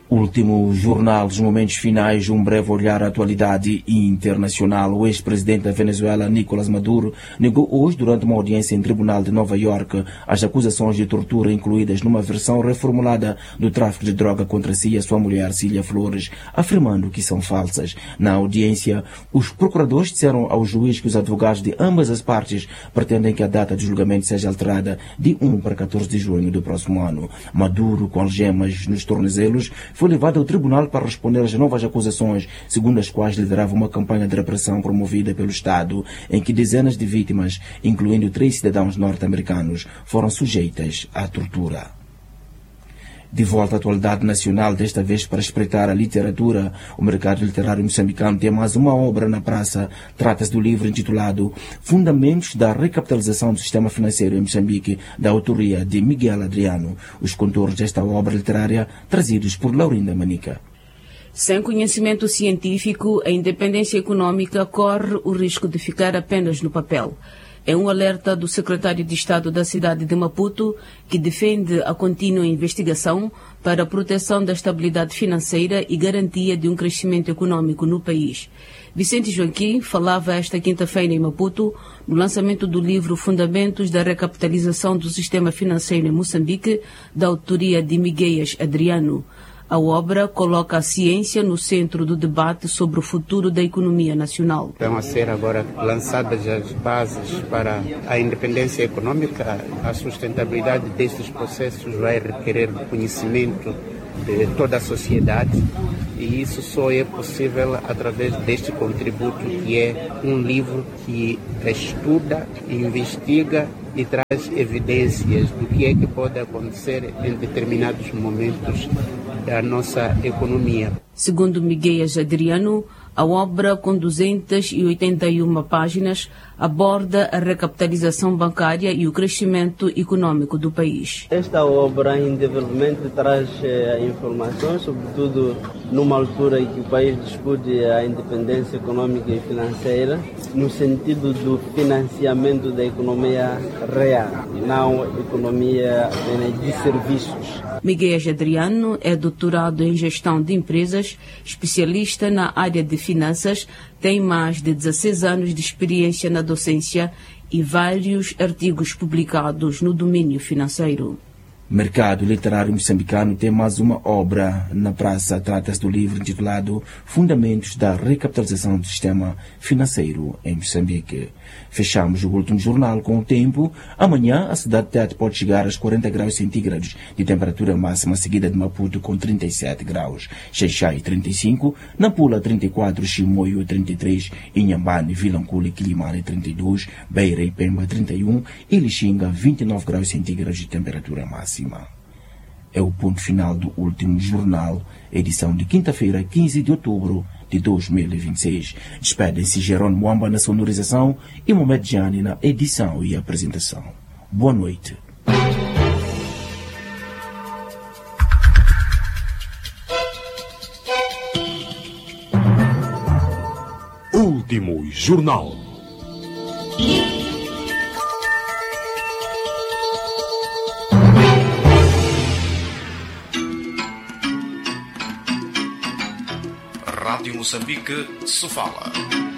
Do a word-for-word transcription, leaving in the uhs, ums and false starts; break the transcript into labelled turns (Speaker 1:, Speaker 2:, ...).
Speaker 1: Último jornal dos momentos finais, um breve olhar à atualidade internacional. O ex-presidente da Venezuela, Nicolás Maduro, negou hoje, durante uma audiência em tribunal de Nova York, as acusações de tortura incluídas numa versão reformulada do tráfico de droga contra si e a sua mulher, Cília Flores, afirmando que são falsas. Na audiência, os procuradores disseram ao juiz que os advogados de ambas as partes pretendem que a data de julgamento seja alterada de um para quatorze de junho do próximo ano. Maduro, com algemas nos tornozelos, foi levado ao tribunal para responder às novas acusações, segundo as quais liderava uma campanha de repressão promovida pelo Estado, em que dezenas de vítimas, incluindo três cidadãos norte-americanos, foram sujeitas à tortura. De volta à atualidade nacional, desta vez para espreitar a literatura, o mercado literário moçambicano tem mais uma obra na praça. Trata-se do livro intitulado Fundamentos da Recapitalização do Sistema Financeiro em Moçambique, da autoria de Miguel Adriano. Os contores desta obra literária trazidos por Laurinda Manica.
Speaker 2: Sem conhecimento científico, a independência econômica corre o risco de ficar apenas no papel. É um alerta do secretário de Estado da cidade de Maputo, que defende a contínua investigação para a proteção da estabilidade financeira e garantia de um crescimento econômico no país. Vicente Joaquim falava esta quinta-feira em Maputo no lançamento do livro Fundamentos da Recapitalização do Sistema Financeiro em Moçambique, da autoria de Miguel Adriano. A obra coloca a ciência no centro do debate sobre o futuro da economia nacional.
Speaker 3: Estão a ser agora lançadas as bases para a independência econômica. A sustentabilidade destes processos vai requerer conhecimento de toda a sociedade, e isso só é possível através deste contributo, que é um livro que estuda, investiga e traz evidências do que é que pode acontecer em determinados momentos da nossa economia.
Speaker 2: Segundo Miguel Adriano, a obra, com duzentas e oitenta e uma páginas, aborda a recapitalização bancária e o crescimento econômico do país.
Speaker 4: Esta obra, indevelmente, traz eh, informações, sobretudo numa altura em que o país discute a independência econômica e financeira, no sentido do financiamento da economia real, não economia de serviços.
Speaker 2: Miguel Adriano é doutorado em gestão de empresas, especialista na área de finanças, tem mais de dezesseis anos de experiência na docência e vários artigos publicados no domínio financeiro.
Speaker 1: Mercado literário moçambicano tem mais uma obra na praça. Trata-se do livro intitulado Fundamentos da Recapitalização do Sistema Financeiro em Moçambique. Fechamos o último jornal com o tempo. Amanhã a cidade de Tete pode chegar aos quarenta graus centígrados de temperatura máxima, seguida de Maputo com trinta e sete graus, Xaixai trinta e cinco, Nampula trinta e quatro, Chimoio trinta e três, Inhambane, Vilanculo e Quilimane trinta e dois, Beira e Pemba trinta e um e Lixinga vinte e nove graus centígrados de temperatura máxima. É o ponto final do último jornal, edição de quinta-feira, quinze de outubro de dois mil e vinte e seis. Despedem-se Jerônimo Mwamba na sonorização e Mohamed Jani na edição e apresentação. Boa noite.
Speaker 5: Último jornal. Rádio Moçambique, Sofala.